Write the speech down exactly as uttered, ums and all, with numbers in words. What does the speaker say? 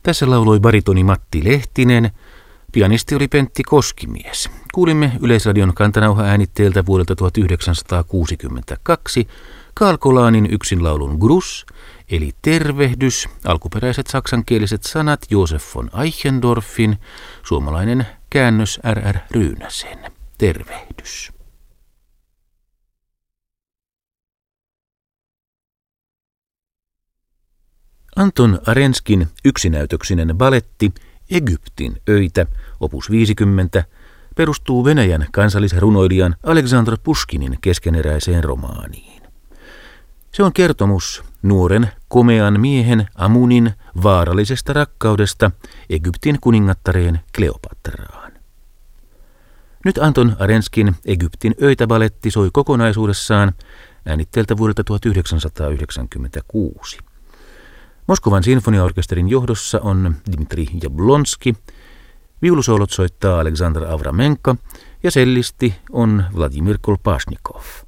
Tässä lauloi baritoni Matti Lehtinen, pianisti oli Pentti Koskimies. Kuulimme Yleisradion kantanauha-äänitteeltä vuodelta tuhatyhdeksänsataakuusikymmentäkaksi Carl Colanin yksinlaulun Gruß, eli tervehdys, alkuperäiset saksankieliset sanat Josef von Eichendorffin, suomalainen käännös R R Ryynäsen. Tervehdys. Anton Arenskin yksinäytöksinen baletti Egyptin öitä, opus viisikymmentä, perustuu Venäjän kansallisrunoilijan Aleksandr Puškinin keskeneräiseen romaaniin. Se on kertomus nuoren komean miehen Amunin vaarallisesta rakkaudesta Egyptin kuningattareen Kleopatraan. Nyt Anton Arenskin Egyptin öitä-baletti soi kokonaisuudessaan äänitteeltä vuodelta tuhatyhdeksänsataayhdeksänkymmentäkuusi. Moskovan sinfoniaorkesterin johdossa on Dmitri Jablonski, viulusoolot soittaa Aleksandr Avramenko ja sellisti on Vladimir Kolpašnikov.